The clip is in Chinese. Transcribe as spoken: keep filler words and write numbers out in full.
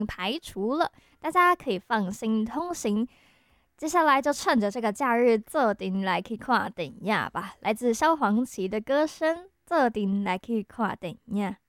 排除了，大家可以放心通行。接下来就趁着这个假日，做阵来去看电影吧。来自萧煌奇的歌声，做阵来去看电影。